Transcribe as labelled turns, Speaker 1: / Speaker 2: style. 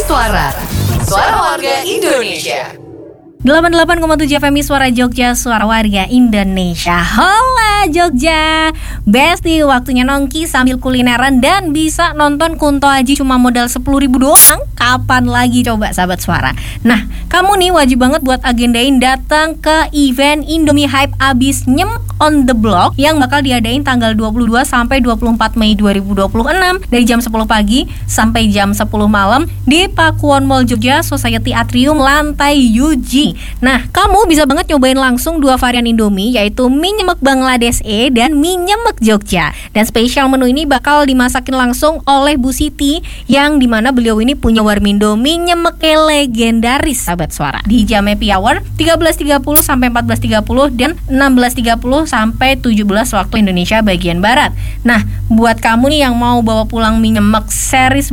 Speaker 1: Suara. Suara warga Indonesia.
Speaker 2: 88,7 FM Suara Jogja, Suara Warga Indonesia. Hola Jogja, besti, waktunya nongki sambil kulineran dan bisa nonton Kunto Aji cuma modal 10.000 doang. Kapan lagi coba sahabat Suara? Nah, kamu nih wajib banget buat agendain datang ke event Indomie Hype Abis Nyem on the Block yang bakal diadain tanggal 22 sampai 24 Mei 2026 dari jam 10 pagi sampai jam 10 malam di Pakuwon Mall Jogja Society Atrium lantai UG. Nah, kamu bisa banget nyobain langsung dua varian Indomie, yaitu mie nyemek Bangladesh dan mie nyemek Jogja. Dan spesial menu ini bakal dimasakin langsung oleh Bu Siti, yang dimana beliau ini punya warmindo mie nyemek legendaris sahabat Suara. Di jam happy hour 13.30 sampai 14.30 dan 16.30 sampai 17 waktu Indonesia bagian Barat. Nah, buat kamu nih yang mau bawa pulang mie nyemek series